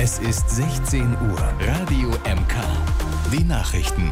Es ist 16 Uhr. Radio MK. Die Nachrichten.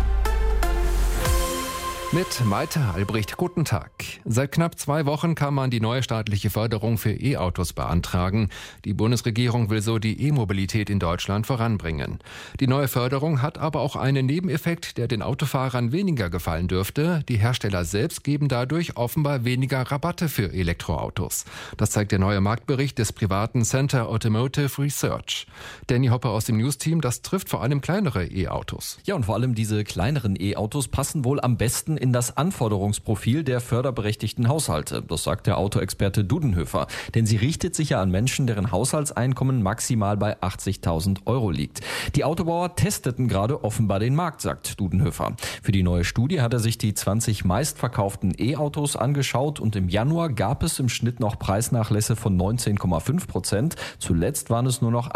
Mit Malte Albrecht, guten Tag. Seit knapp 2 Wochen kann man die neue staatliche Förderung für E-Autos beantragen. Die Bundesregierung will so die E-Mobilität in Deutschland voranbringen. Die neue Förderung hat aber auch einen Nebeneffekt, der den Autofahrern weniger gefallen dürfte. Die Hersteller selbst geben dadurch offenbar weniger Rabatte für Elektroautos. Das zeigt der neue Marktbericht des privaten Center Automotive Research. Danny Hopper aus dem News-Team, das trifft vor allem kleinere E-Autos. Ja, und vor allem diese kleineren E-Autos passen wohl am besten in das Anforderungsprofil der förderberechtigten Haushalte. Das sagt der Autoexperte Dudenhöfer. Denn sie richtet sich ja an Menschen, deren Haushaltseinkommen maximal bei 80.000 Euro liegt. Die Autobauer testeten gerade offenbar den Markt, sagt Dudenhöfer. Für die neue Studie hat er sich die 20 meistverkauften E-Autos angeschaut und im Januar gab es im Schnitt noch Preisnachlässe von 19,5%. Zuletzt waren es nur noch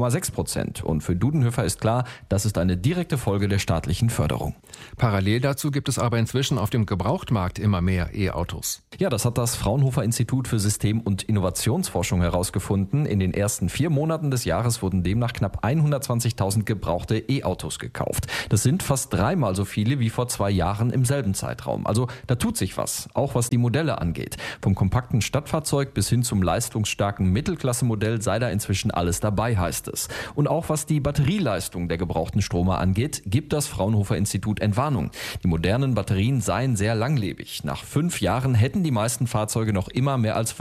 18,6%. Und für Dudenhöfer ist klar, das ist eine direkte Folge der staatlichen Förderung. Parallel dazu gibt es aber inzwischen auf dem Gebrauchtmarkt immer mehr E-Autos. Ja, das hat das Fraunhofer Institut für System- und Innovationsforschung herausgefunden. In den ersten 4 Monaten des Jahres wurden demnach knapp 120.000 gebrauchte E-Autos gekauft. Das sind fast 3-mal so viele wie vor 2 Jahren im selben Zeitraum. Also da tut sich was, auch was die Modelle angeht. Vom kompakten Stadtfahrzeug bis hin zum leistungsstarken Mittelklassemodell sei da inzwischen alles dabei, heißt es. Und auch was die Batterieleistung der gebrauchten Stromer angeht, gibt das Fraunhofer Institut Entwarnung. Die modernen Batterien seien sehr langlebig. Nach 5 Jahren hätten die meisten Fahrzeuge noch immer mehr als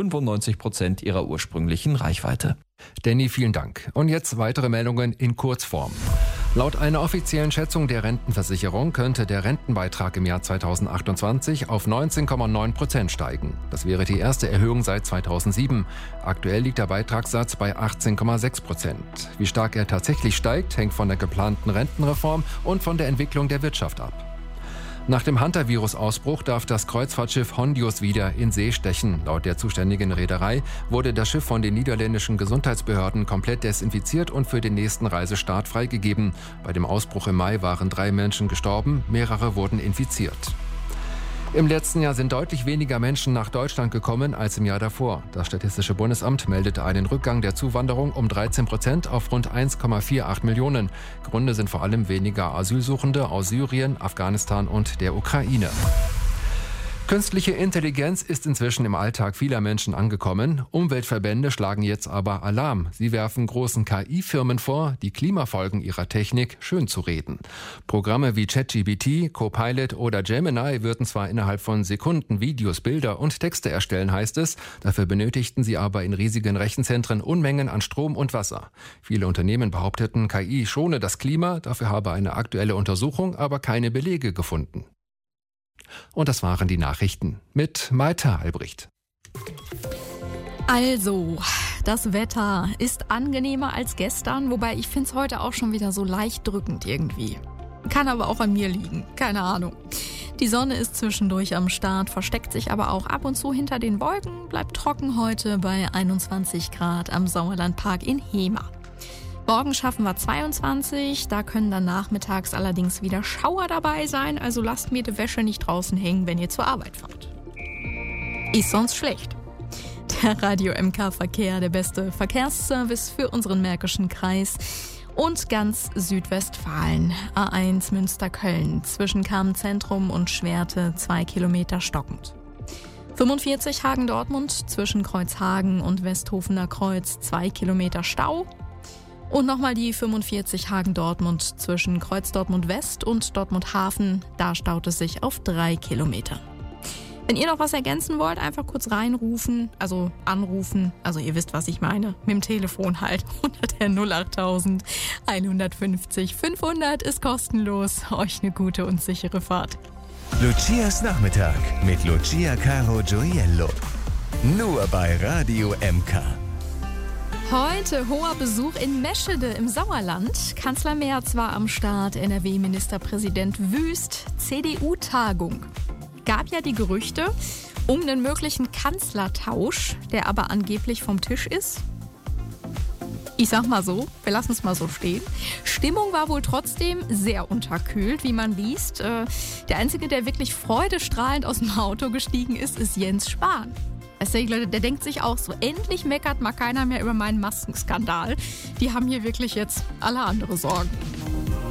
95% ihrer ursprünglichen Reichweite. Danny, vielen Dank. Und jetzt weitere Meldungen in Kurzform. Laut einer offiziellen Schätzung der Rentenversicherung könnte der Rentenbeitrag im Jahr 2028 auf 19,9% steigen. Das wäre die erste Erhöhung seit 2007. Aktuell liegt der Beitragssatz bei 18,6%. Wie stark er tatsächlich steigt, hängt von der geplanten Rentenreform und von der Entwicklung der Wirtschaft ab. Nach dem Hantavirus-Ausbruch darf das Kreuzfahrtschiff Hondius wieder in See stechen. Laut der zuständigen Reederei wurde das Schiff von den niederländischen Gesundheitsbehörden komplett desinfiziert und für den nächsten Reisestart freigegeben. Bei dem Ausbruch im Mai waren 3 Menschen gestorben, mehrere wurden infiziert. Im letzten Jahr sind deutlich weniger Menschen nach Deutschland gekommen als im Jahr davor. Das Statistische Bundesamt meldete einen Rückgang der Zuwanderung um 13% auf rund 1,48 Millionen. Gründe sind vor allem weniger Asylsuchende aus Syrien, Afghanistan und der Ukraine. Künstliche Intelligenz ist inzwischen im Alltag vieler Menschen angekommen. Umweltverbände schlagen jetzt aber Alarm. Sie werfen großen KI-Firmen vor, die Klimafolgen ihrer Technik schönzureden. Programme wie ChatGPT, Copilot oder Gemini würden zwar innerhalb von Sekunden Videos, Bilder und Texte erstellen, heißt es. Dafür benötigten sie aber in riesigen Rechenzentren Unmengen an Strom und Wasser. Viele Unternehmen behaupteten, KI schone das Klima. Dafür habe eine aktuelle Untersuchung aber keine Belege gefunden. Und das waren die Nachrichten mit Malte Albrecht. Also, das Wetter ist angenehmer als gestern, wobei ich finde es heute auch schon wieder so leicht drückend irgendwie. Kann aber auch an mir liegen, keine Ahnung. Die Sonne ist zwischendurch am Start, versteckt sich aber auch ab und zu hinter den Wolken, bleibt trocken heute bei 21 Grad am Sauerlandpark in Hemer. Morgen schaffen wir 22, da können dann nachmittags allerdings wieder Schauer dabei sein, also lasst mir die Wäsche nicht draußen hängen, wenn ihr zur Arbeit fahrt. Ist sonst schlecht. Der Radio MK Verkehr, der beste Verkehrsservice für unseren Märkischen Kreis und ganz Südwestfalen. A1 Münster-Köln zwischen Kamen-Zentrum und Schwerte 2 Kilometer stockend. 45 Hagen-Dortmund zwischen Kreuzhagen und Westhofener Kreuz 2 Kilometer Stau. Und nochmal die 45 Hagen-Dortmund zwischen Kreuz Dortmund West und Dortmund Hafen. Da staut es sich auf 3 Kilometer. Wenn ihr noch was ergänzen wollt, einfach kurz reinrufen, also anrufen. Also ihr wisst, was ich meine. Mit dem Telefon halt. Unter der 08000 150 500 ist kostenlos. Euch eine gute und sichere Fahrt. Lucias Nachmittag mit Lucia Caro Gioiello. Nur bei Radio MK. Heute hoher Besuch in Meschede im Sauerland. Kanzler Merz war am Start, NRW-Ministerpräsident Wüst, CDU-Tagung. Gab ja die Gerüchte um einen möglichen Kanzlertausch, der aber angeblich vom Tisch ist. Ich sag mal so, wir lassen es mal so stehen. Stimmung war wohl trotzdem sehr unterkühlt, wie man liest. Der Einzige, der wirklich freudestrahlend aus dem Auto gestiegen ist Jens Spahn. Weißt du, Leute, der denkt sich auch so, endlich meckert mal keiner mehr über meinen Maskenskandal. Die haben hier wirklich jetzt alle andere Sorgen.